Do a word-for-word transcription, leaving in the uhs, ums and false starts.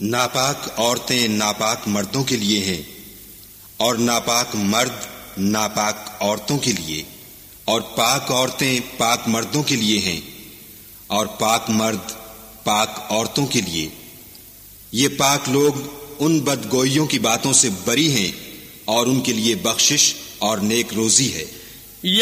नापाक औरतें नापाक मर्दों के लिए हैं और नापाक मर्द नापाक औरतों के लिए, और पाक औरतें पाक मर्दों के लिए हैं और पाक मर्द पाक औरतों के लिए। ये पाक लोग उन बदगोइयों की बातों से बरी हैं और उनके लिए बख्शिश और नेक रोजी है।